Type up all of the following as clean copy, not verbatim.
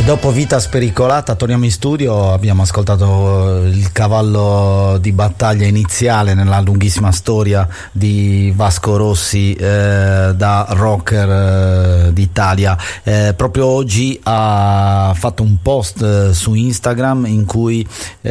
Dopo Vita spericolata torniamo in studio, abbiamo ascoltato il cavallo di battaglia iniziale nella lunghissima storia di Vasco Rossi, da rocker d'Italia. Proprio oggi ha fatto un post su Instagram in cui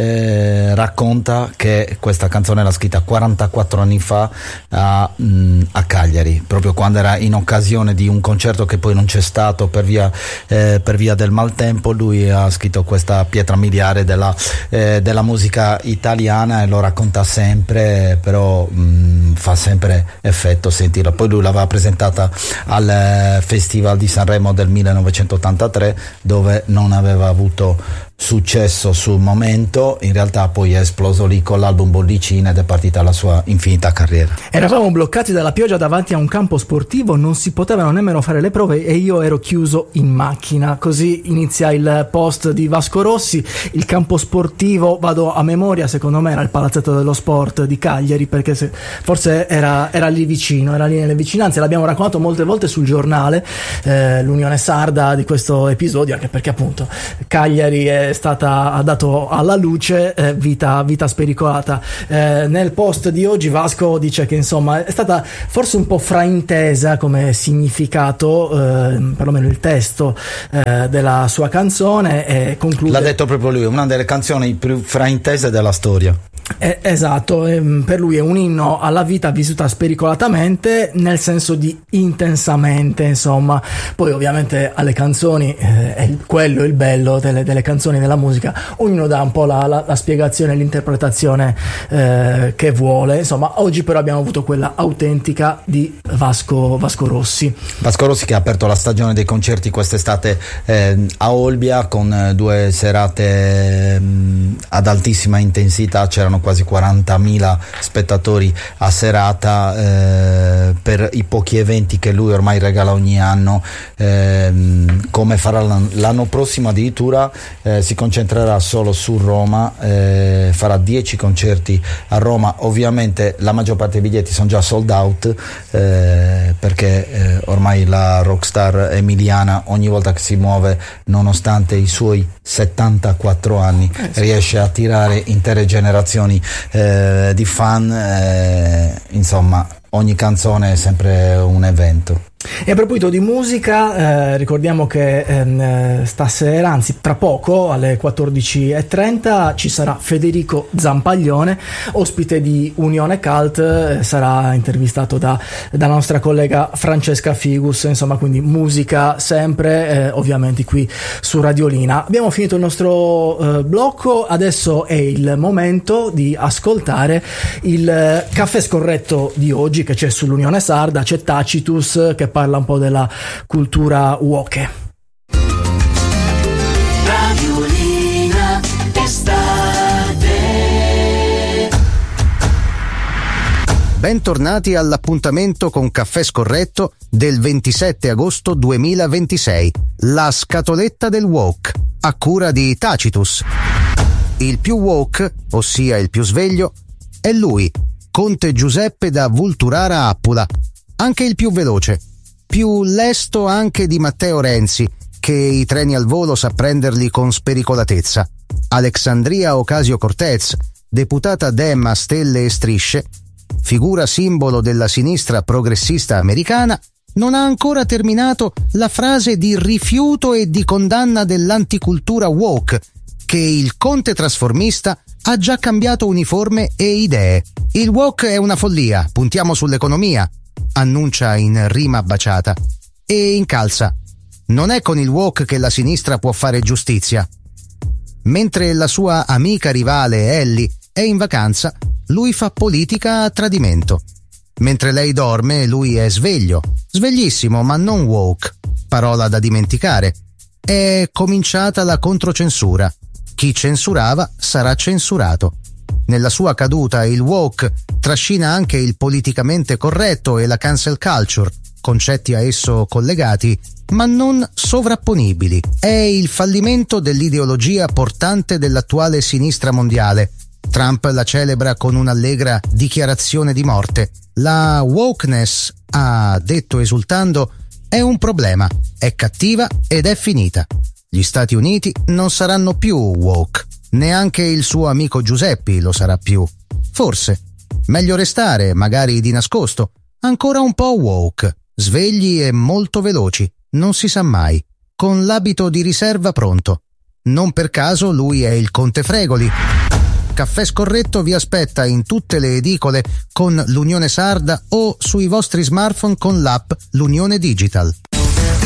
racconta che questa canzone l'ha scritta 44 anni fa a Cagliari, proprio quando era in occasione di un concerto che poi non c'è stato per via del maltempo. Lui ha scritto questa pietra miliare della musica italiana e lo racconta sempre, però fa sempre effetto sentirlo. Poi lui l'aveva presentata al Festival di Sanremo del 1983, dove non aveva avuto successo sul momento, in realtà poi è esploso lì con l'album Bollicine ed è partita la sua infinita carriera. Eravamo bloccati dalla pioggia davanti a un campo sportivo, non si potevano nemmeno fare le prove e io ero chiuso in macchina. Così inizia il post di Vasco Rossi. Il campo sportivo, vado a memoria, secondo me era il Palazzetto dello Sport di Cagliari, perché forse era lì vicino, era lì nelle vicinanze. L'abbiamo raccontato molte volte sul giornale, l'Unione Sarda, di questo episodio, anche perché appunto Cagliari ha dato alla luce vita spericolata. Nel post di oggi Vasco dice che insomma è stata forse un po' fraintesa come significato, perlomeno il testo della sua canzone, e conclude. L'ha detto proprio lui, una delle canzoni più fraintese della storia. Esatto, per lui è un inno alla vita vissuta spericolatamente, nel senso di intensamente, insomma. Poi ovviamente alle canzoni, è quello il bello delle canzoni, della musica, ognuno dà un po' la spiegazione, l'interpretazione che vuole. Insomma, oggi però abbiamo avuto quella autentica di Vasco Rossi. Vasco Rossi che ha aperto la stagione dei concerti quest'estate a Olbia con 2 serate ad altissima intensità. C'erano quasi 40.000 spettatori a serata, per i pochi eventi che lui ormai regala ogni anno. Come farà l'anno prossimo addirittura, si concentrerà solo su Roma, farà 10 concerti a Roma. Ovviamente la maggior parte dei biglietti sono già sold out, perché ormai la rockstar emiliana ogni volta che si muove, nonostante i suoi 74 anni, riesce a attirare intere generazioni di fan. Insomma, ogni canzone è sempre un evento. E a proposito di musica, ricordiamo che stasera, anzi tra poco, alle 14:30 ci sarà Federico Zampaglione, ospite di Unione Cult. Sarà intervistato da nostra collega Francesca Figus. Insomma, quindi musica sempre, ovviamente qui su Radiolina. Abbiamo finito il nostro blocco, adesso è il momento di ascoltare il caffè scorretto di oggi che c'è sull'Unione Sarda. C'è Tacitus che parla un po' della cultura woke. Radiolina estate. Bentornati all'appuntamento con Caffè Scorretto del 27 agosto 2026. La scatoletta del woke, a cura di Tacitus. Il più woke, ossia il più sveglio, è lui, Conte Giuseppe da Vulturara Appula. Anche il più veloce, più lesto anche di Matteo Renzi, che i treni al volo sa prenderli con spericolatezza. Alexandria Ocasio-Cortez, deputata Dem a stelle e strisce, figura simbolo della sinistra progressista americana, non ha ancora terminato la frase di rifiuto e di condanna dell'anticultura woke, che il Conte trasformista ha già cambiato uniforme e idee. Il woke è una follia, puntiamo sull'economia, annuncia in rima baciata, e incalza: non è con il woke che la sinistra può fare giustizia. Mentre la sua amica rivale Ellie è in vacanza, lui fa politica a tradimento. Mentre lei dorme, lui è sveglio, sveglissimo ma non woke. Parola da dimenticare. È cominciata la controcensura. Chi censurava sarà censurato. Nella sua caduta il woke trascina anche il politicamente corretto e la cancel culture, concetti a esso collegati ma non sovrapponibili. È il fallimento dell'ideologia portante dell'attuale sinistra mondiale. Trump la celebra con un'allegra dichiarazione di morte. La wokeness, ha detto esultando, è un problema, è cattiva ed è finita. Gli Stati Uniti non saranno più woke, neanche il suo amico Giuseppe lo sarà più. Forse, meglio restare, magari di nascosto, ancora un po' woke, svegli e molto veloci, non si sa mai, con l'abito di riserva pronto. Non per caso lui è il Conte Fregoli. Caffè Scorretto vi aspetta in tutte le edicole con l'Unione Sarda o sui vostri smartphone con l'app L'Unione Digital.